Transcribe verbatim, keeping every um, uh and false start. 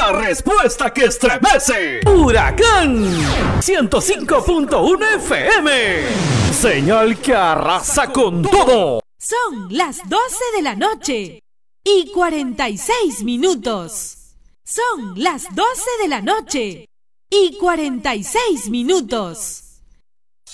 La respuesta que estremece. Huracán ciento cinco punto uno F M. Señal que arrasa con todo. Son las doce de la noche y cuarenta y seis minutos. Son las doce de la noche y cuarenta y seis minutos.